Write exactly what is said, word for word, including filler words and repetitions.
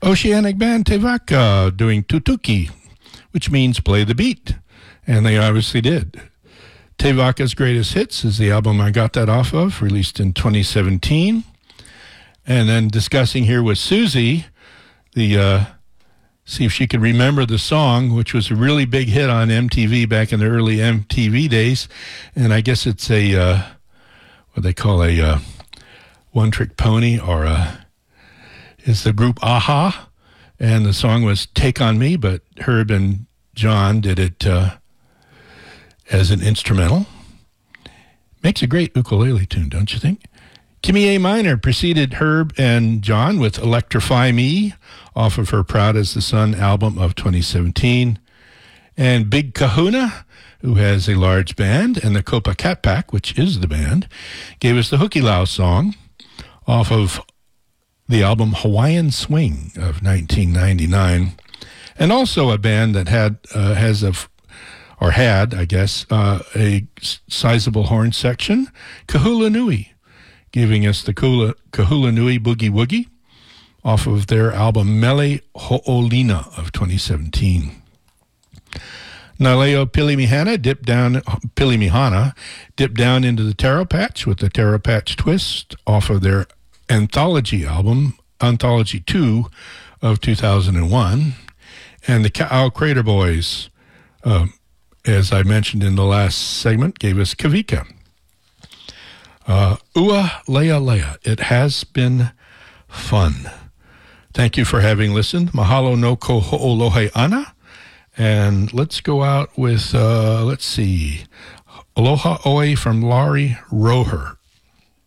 Oceanic band Te Vaka doing Tutuki, which means play the beat. And they obviously did. Te Vaka's Greatest Hits is the album I got that off of, released in twenty seventeen. And then discussing here with Susie, the uh, see if she could remember the song, which was a really big hit on M T V back in the early M T V days. And I guess it's a, uh, what they call a uh, one-trick pony, or a, is the group Aha. And the song was Take On Me, but Herb and John did it uh, as an instrumental. Makes a great ukulele tune, don't you think? Kimmy A. Minor preceded Herb and John with Electrify Me off of her Proud as the Sun album of twenty seventeen. And Big Kahuna, who has a large band, and the Copa Cat Pack, which is the band, gave us the Hukilau song off of the album Hawaiian Swing of nineteen ninety-nine. And also a band that had uh, has a or had, I guess, uh, a sizable horn section, Kahula Nui, giving us the Kahula, Kahula Nui Boogie Woogie off of their album Mele Ho'olina of twenty seventeen. Naleo Pilimihana dipped down, Pilimihana dipped down into the Taro Patch with the Taro Patch Twist off of their anthology album, Anthology two of two thousand one. And the Ka'au Crater Boys, uh, as I mentioned in the last segment, gave us Kavika. Uh, Ua Lea Lea. It has been fun. Thank you for having listened. Mahalo no ko ho'olohe ana. And let's go out with, uh, let's see, Aloha Oe from Laurie Roher.